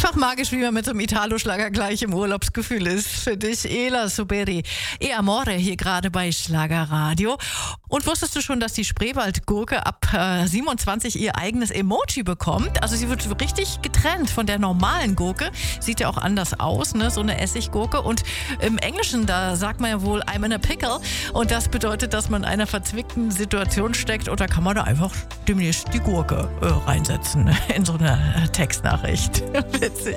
Einfach magisch, wie man mit so einem Italo-Schlager gleich im Urlaubsgefühl ist. Für dich, Ela Suberi. E Amore hier gerade bei Schlagerradio. Und wusstest du schon, dass die Spreewaldgurke ab 27 ihr eigenes Emoji bekommt? Also sie wird richtig getrennt von der normalen Gurke. Sieht ja auch anders aus, ne? So eine Essiggurke. Und im Englischen, da sagt man ja wohl I'm in a pickle. Und das bedeutet, dass man in einer verzwickten Situation steckt. Oder kann man da einfach demnächst die Gurke reinsetzen in so eine Textnachricht.